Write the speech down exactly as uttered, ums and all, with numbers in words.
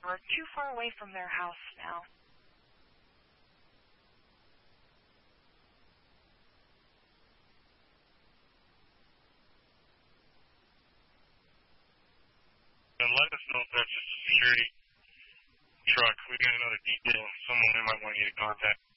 We're too far away from their house now. And let us know if that's just a security truck. We got another detail. Someone we might want to get in contact.